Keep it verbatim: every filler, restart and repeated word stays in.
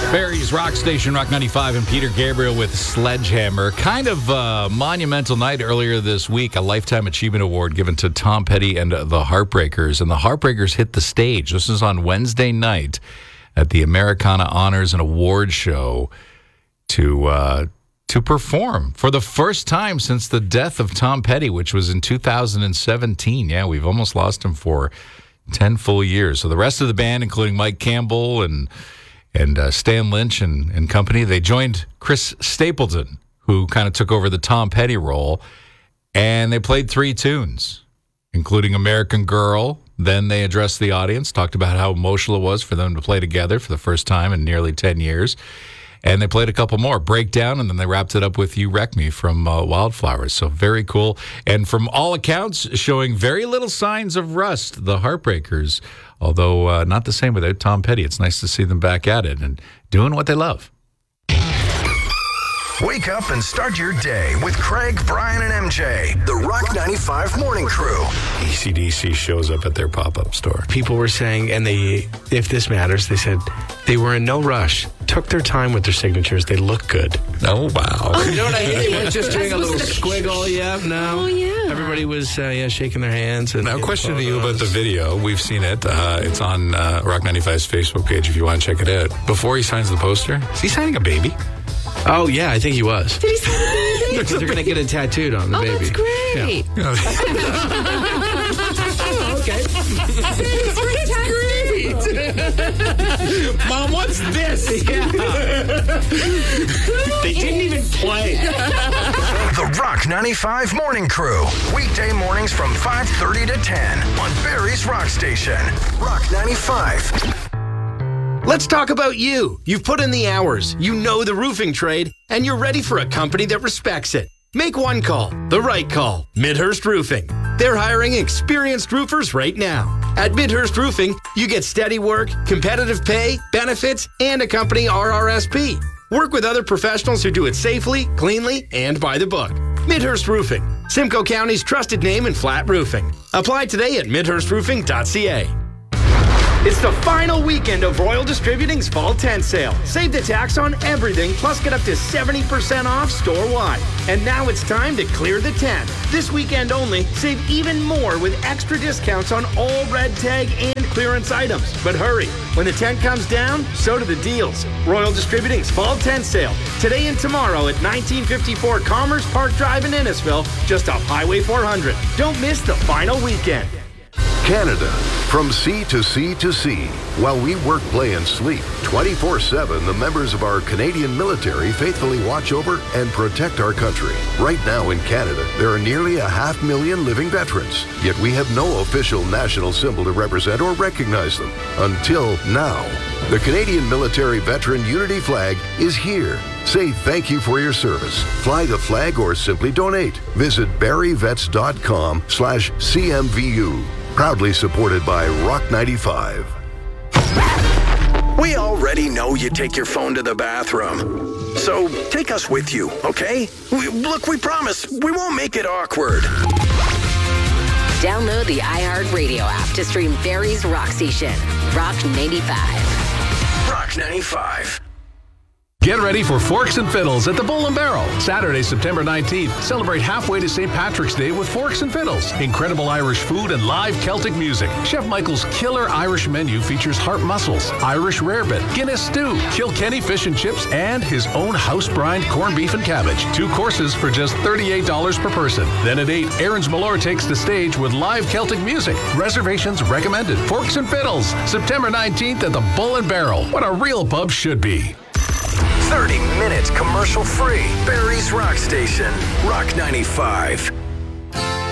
Barry's Rock Station, Rock ninety-five, and Peter Gabriel with Sledgehammer. Kind of a monumental night earlier this week, a Lifetime Achievement Award given to Tom Petty and the Heartbreakers. And the Heartbreakers hit the stage. This is on Wednesday night at the Americana Honors and Awards Show to uh, to perform for the first time since the death of Tom Petty, which was in two thousand seventeen. Yeah, we've almost lost him for ten full years. So the rest of the band, including Mike Campbell and and uh, Stan Lynch and, and company, they joined Chris Stapleton, who kind of took over the Tom Petty role, and they played three tunes, including American Girl. Then they addressed the audience, talked about how emotional it was for them to play together for the first time in nearly ten years. And they played a couple more, Breakdown, and then they wrapped it up with You Wreck Me from uh, Wildflowers. So very cool. And from all accounts, showing very little signs of rust, the Heartbreakers, although uh, not the same without Tom Petty. It's nice to see them back at it and doing what they love. Wake up and start your day with Craig, Brian, and M J, the Rock ninety-five Morning Crew. A C D C shows up at their pop-up store. People were saying, and they, if this matters, they said they were in no rush, took their time with their signatures. They look good. Oh, wow. You know what I mean? They were just doing a little squiggle. Yeah, no. Oh, yeah. Everybody was uh, yeah shaking their hands. And, now, question to you about the video. We've seen it. Uh, it's on uh, Rock ninety-five's Facebook page if you want to check it out. Before he signs the poster, is he signing a baby? Oh, yeah, I think he was. Did he sign the baby? They're going to get it tattooed on the oh, baby. That's great. Yeah. oh, okay. That's great. Mom, what's this? Yeah. They didn't even play. The Rock ninety-five Morning Crew. Weekday mornings from five thirty to ten on Barry's Rock Station. Rock ninety-five. Let's talk about you. You've put in the hours, you know the roofing trade, and you're ready for a company that respects it. Make one call, the right call, Midhurst Roofing. They're hiring experienced roofers right now. At Midhurst Roofing, you get steady work, competitive pay, benefits, and a company R R S P. Work with other professionals who do it safely, cleanly, and by the book. Midhurst Roofing, Simcoe County's trusted name in flat roofing. Apply today at midhurst roofing dot c a. It's the final weekend of Royal Distributing's Fall Tent Sale. Save the tax on everything, plus get up to seventy percent off store-wide. And now it's time to clear the tent. This weekend only, save even more with extra discounts on all red tag and clearance items. But hurry, when the tent comes down, so do the deals. Royal Distributing's Fall Tent Sale, today and tomorrow at nineteen fifty-four Commerce Park Drive in Innisfil, just off Highway four hundred. Don't miss the final weekend. Canada, from sea to sea to sea. While we work, play, and sleep, twenty-four seven, the members of our Canadian military faithfully watch over and protect our country. Right now in Canada, there are nearly a half million living veterans, yet we have no official national symbol to represent or recognize them. Until now. The Canadian Military Veteran Unity Flag is here. Say thank you for your service. Fly the flag or simply donate. Visit barryvets.com slash CMVU. Proudly supported by Rock ninety-five. We already know you take your phone to the bathroom. So take us with you, okay? We, look, we promise we won't make it awkward. Download the iHeartRadio app to stream Barry's Rock Station. Rock ninety-five. Rock ninety-five. Get ready for Forks and Fiddles at the Bull and Barrel. Saturday, September nineteenth. Celebrate halfway to Saint Patrick's Day with Forks and Fiddles. Incredible Irish food and live Celtic music. Chef Michael's killer Irish menu features heart mussels, Irish rarebit, Guinness stew, Kilkenny fish and chips, and his own house-brined corned beef and cabbage. Two courses for just thirty-eight dollars per person. Then at eight, Aaron's Malore takes the stage with live Celtic music. Reservations recommended. Forks and Fiddles, September nineteenth at the Bull and Barrel. What a real pub should be. thirty minutes commercial free. Barry's Rock Station. Rock ninety-five.